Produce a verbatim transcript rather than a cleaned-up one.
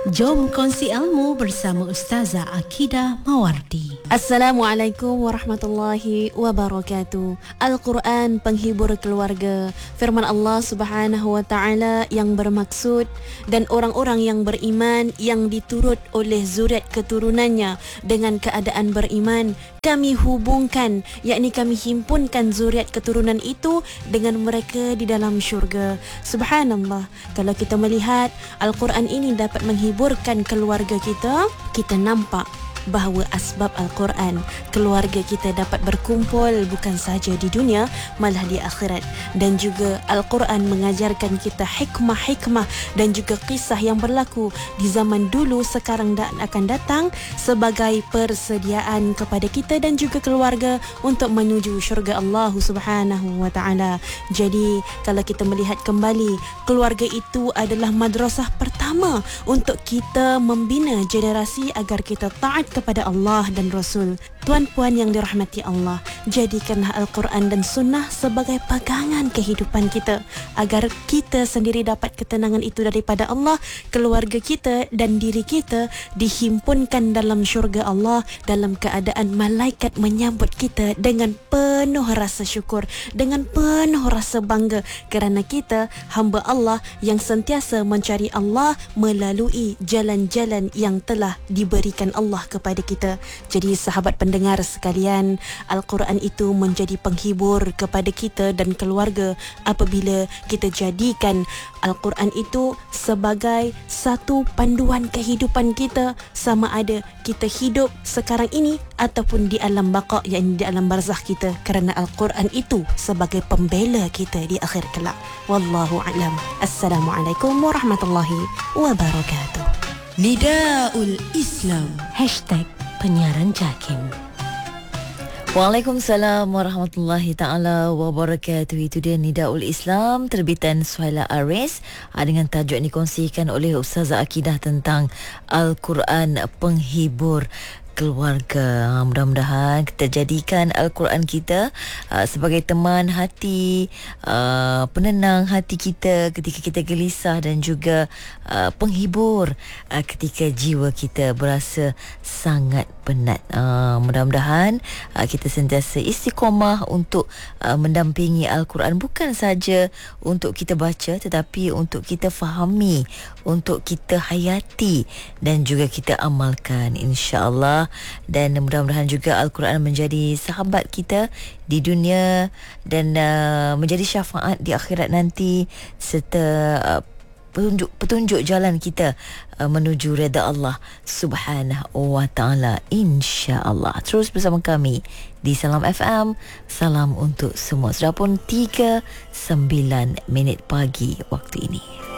Jom kongsi ilmu bersama Ustazah Akidah Mawardi. Assalamualaikum warahmatullahi wabarakatuh. Al-Quran penghibur keluarga. Firman Allah Subhanahu wa taala yang bermaksud, dan orang-orang yang beriman yang diturut oleh zuriat keturunannya dengan keadaan beriman, kami hubungkan, yakni kami himpunkan zuriat keturunan itu dengan mereka di dalam syurga. Subhanallah, kalau kita melihat Al-Quran ini dapat menghiburkan keluarga kita, kita nampak bahawa asbab Al-Quran keluarga kita dapat berkumpul bukan sahaja di dunia, malah di akhirat. Dan juga Al-Quran mengajarkan kita hikmah-hikmah dan juga kisah yang berlaku di zaman dulu, sekarang dan akan datang, sebagai persediaan kepada kita dan juga keluarga untuk menuju syurga Allah Subhanahu wa taala. Jadi kalau kita melihat kembali, keluarga itu adalah madrasah pertama untuk kita membina generasi agar kita taat kepada Allah dan Rasul. Tuan-puan yang dirahmati Allah, jadikanlah Al-Quran dan Sunnah sebagai pegangan kehidupan kita agar kita sendiri dapat ketenangan itu daripada Allah, keluarga kita dan diri kita dihimpunkan dalam syurga Allah dalam keadaan malaikat menyambut kita dengan penuh rasa syukur, dengan penuh rasa bangga kerana kita hamba Allah yang sentiasa mencari Allah melalui jalan-jalan yang telah diberikan Allah kepada kita. Jadi sahabat pendengar Dengar sekalian, Al-Quran itu menjadi penghibur kepada kita dan keluarga apabila kita jadikan Al-Quran itu sebagai satu panduan kehidupan kita, sama ada kita hidup sekarang ini ataupun di alam baqa', yakni di alam barzakh kita, kerana Al-Quran itu sebagai pembela kita di akhir kelak. Wallahu a'lam. Assalamualaikum warahmatullahi wabarakatuh. Nidaul Islam Hashtag penyiaran Jakim. Waalaikumsalam warahmatullahi ta'ala wabarakatuh. Itu dia Nidaul Islam terbitan Suhaila Aris dengan tajuk yang dikongsikan oleh Ustazah Akidah tentang Al-Quran penghibur keluarga. Mudah-mudahan kita jadikan Al-Quran kita uh, sebagai teman hati, uh, penenang hati kita ketika kita gelisah, dan juga uh, penghibur uh, ketika jiwa kita berasa sangat penat. Uh, mudah-mudahan uh, kita sentiasa istiqomah untuk uh, mendampingi Al-Quran, bukan saja untuk kita baca tetapi untuk kita fahami, untuk kita hayati dan juga kita amalkan, insya-Allah. Dan mudah-mudahan juga Al-Quran menjadi sahabat kita di dunia dan uh, menjadi syafaat di akhirat nanti, serta uh, petunjuk petunjuk jalan kita uh, menuju redha Allah Subhanahu wa taala, insya-Allah. Terus bersama kami di Salam F M. Salam untuk semua. Sudah pun tiga puluh sembilan minit pagi waktu ini.